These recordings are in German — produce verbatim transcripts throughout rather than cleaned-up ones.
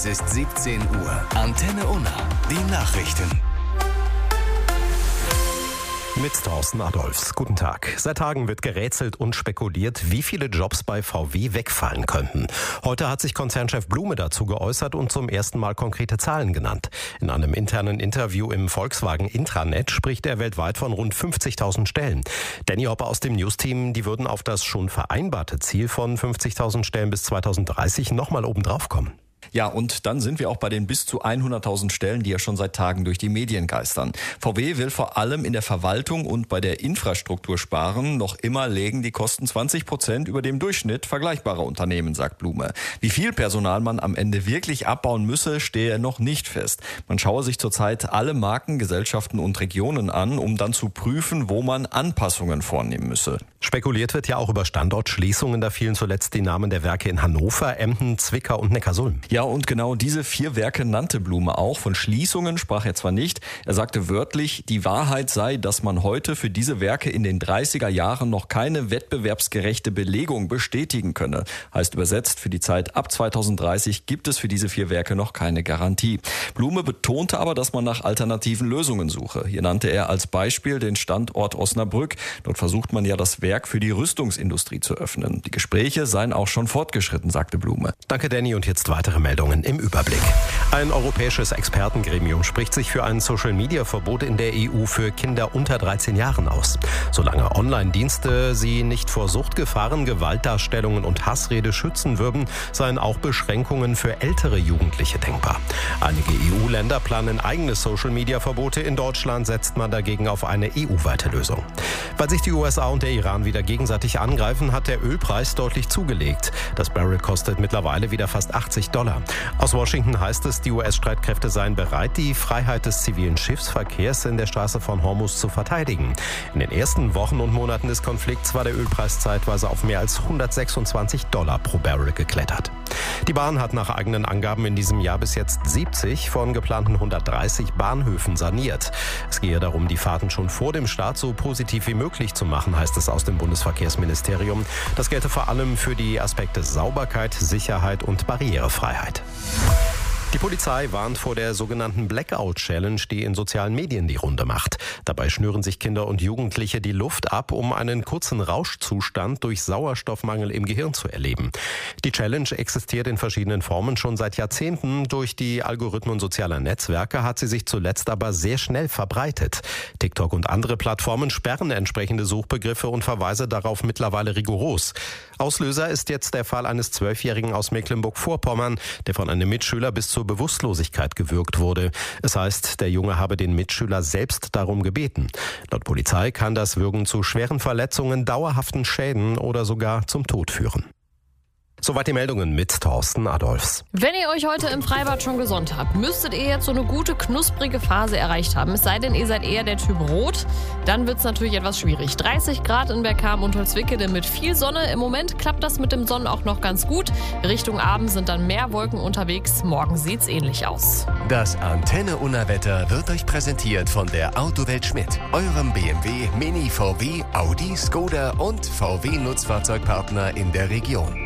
Es ist siebzehn Uhr. Antenne Unna. Die Nachrichten. Mit Thorsten Adolfs. Guten Tag. Seit Tagen wird gerätselt und spekuliert, wie viele Jobs bei V W wegfallen könnten. Heute hat sich Konzernchef Blume dazu geäußert und zum ersten Mal konkrete Zahlen genannt. In einem internen Interview im Volkswagen Intranet spricht er weltweit von rund fünfzigtausend Stellen. Danny Hopper aus dem News-Team, die würden auf das schon vereinbarte Ziel von fünfzigtausend Stellen bis zweitausenddreißig nochmal obendrauf kommen. Ja, und dann sind wir auch bei den bis zu hunderttausend Stellen, die ja schon seit Tagen durch die Medien geistern. V W will vor allem in der Verwaltung und bei der Infrastruktur sparen. Noch immer legen die Kosten zwanzig Prozent über dem Durchschnitt vergleichbarer Unternehmen, sagt Blume. Wie viel Personal man am Ende wirklich abbauen müsse, stehe noch nicht fest. Man schaue sich zurzeit alle Marken, Gesellschaften und Regionen an, um dann zu prüfen, wo man Anpassungen vornehmen müsse. Spekuliert wird ja auch über Standortschließungen. Da fielen zuletzt die Namen der Werke in Hannover, Emden, Zwickau und Neckarsulm. Ja, und genau diese vier Werke nannte Blume auch. Von Schließungen sprach er zwar nicht. Er sagte wörtlich, die Wahrheit sei, dass man heute für diese Werke in den dreißiger Jahren noch keine wettbewerbsgerechte Belegung bestätigen könne. Heißt übersetzt, für die Zeit ab zweitausenddreißig gibt es für diese vier Werke noch keine Garantie. Blume betonte aber, dass man nach alternativen Lösungen suche. Hier nannte er als Beispiel den Standort Osnabrück. Dort versucht man ja, das Werk für die Rüstungsindustrie zu öffnen. Die Gespräche seien auch schon fortgeschritten, sagte Blume. Danke, Danny. Und jetzt weitere Meldungen im Überblick. Ein europäisches Expertengremium spricht sich für ein Social-Media-Verbot in der E U für Kinder unter dreizehn Jahren aus. Solange Online-Dienste sie nicht vor Suchtgefahren, Gewaltdarstellungen und Hassrede schützen würden, seien auch Beschränkungen für ältere Jugendliche denkbar. Einige E U-Länder planen eigene Social-Media-Verbote. In Deutschland setzt man dagegen auf eine E U-weite Lösung. Weil sich die U S A und der Iran wieder gegenseitig angreifen, hat der Ölpreis deutlich zugelegt. Das Barrel kostet mittlerweile wieder fast achtzig Dollar. Aus Washington heißt es, die U S-Streitkräfte seien bereit, die Freiheit des zivilen Schiffsverkehrs in der Straße von Hormuz zu verteidigen. In den ersten Wochen und Monaten des Konflikts war der Ölpreis zeitweise auf mehr als hundertsechsundzwanzig Dollar pro Barrel geklettert. Die Bahn hat nach eigenen Angaben in diesem Jahr bis jetzt siebzig von geplanten hundertdreißig Bahnhöfen saniert. Es gehe darum, die Fahrten schon vor dem Start so positiv wie möglich zu machen, heißt es aus dem Bundesverkehrsministerium. Das gelte vor allem für die Aspekte Sauberkeit, Sicherheit und Barrierefreiheit. Die Polizei warnt vor der sogenannten Blackout-Challenge, die in sozialen Medien die Runde macht. Dabei schnüren sich Kinder und Jugendliche die Luft ab, um einen kurzen Rauschzustand durch Sauerstoffmangel im Gehirn zu erleben. Die Challenge existiert in verschiedenen Formen schon seit Jahrzehnten. Durch die Algorithmen sozialer Netzwerke hat sie sich zuletzt aber sehr schnell verbreitet. TikTok und andere Plattformen sperren entsprechende Suchbegriffe und Verweise darauf mittlerweile rigoros. Auslöser ist jetzt der Fall eines Zwölfjährigen aus Mecklenburg-Vorpommern, der von einem Mitschüler bis zur Bewusstlosigkeit gewürgt wurde. Es heißt, der Junge habe den Mitschüler selbst darum gebeten. Laut Polizei kann das Würgen zu schweren Verletzungen, dauerhaften Schäden oder sogar zum Tod führen. Soweit die Meldungen mit Thorsten Adolfs. Wenn ihr euch heute im Freibad schon gesonnt habt, müsstet ihr jetzt so eine gute, knusprige Phase erreicht haben. Es sei denn, ihr seid eher der Typ Rot. Dann wird es natürlich etwas schwierig. dreißig Grad in Bergkamen und Holzwickede mit viel Sonne. Im Moment klappt das mit dem Sonnen auch noch ganz gut. Richtung Abend sind dann mehr Wolken unterwegs. Morgen sieht's ähnlich aus. Das Antenne Unna Wetter wird euch präsentiert von der Autowelt Schmidt, eurem B M W, Mini, V W, Audi, Skoda und V W-Nutzfahrzeugpartner in der Region.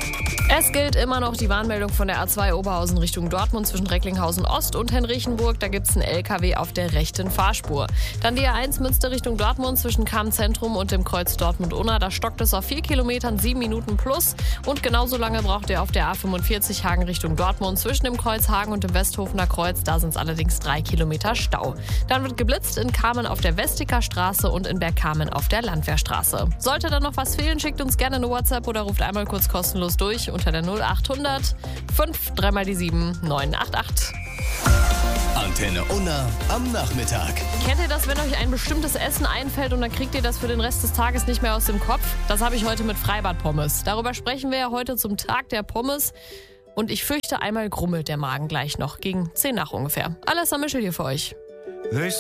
Es gilt immer noch die Warnmeldung von der A zwei Oberhausen Richtung Dortmund zwischen Recklinghausen Ost und Henrichenburg. Da gibt es einen L K W auf der rechten Fahrspur. Dann die A eins Münster Richtung Dortmund zwischen Cham-Zentrum und dem Kreuz Dortmund-Unna. Da stockt es auf vier Kilometern, sieben Minuten plus. Und genauso lange braucht ihr auf der A fünfundvierzig Hagen Richtung Dortmund zwischen dem Kreuz Hagen und dem Westhofener Kreuz. Da sind es allerdings drei Kilometer Stau. Dann wird geblitzt in Kamen auf der Westiker Straße und in Bergkamen auf der Landwehrstraße. Sollte da noch was fehlen, schickt uns gerne eine WhatsApp oder ruft einmal kurz kostenlos durch unter der null achthundert fünf drei mal die sieben neun acht acht. Antenne Unna am Nachmittag. Kennt ihr das, wenn euch ein bestimmtes Essen einfällt und dann kriegt ihr das für den Rest des Tages nicht mehr aus dem Kopf? Das habe ich heute mit Freibad-Pommes. Darüber sprechen wir ja heute zum Tag der Pommes. Und ich fürchte, einmal grummelt der Magen gleich noch. Gegen zehn nach ungefähr. Alessa Mischel hier für euch.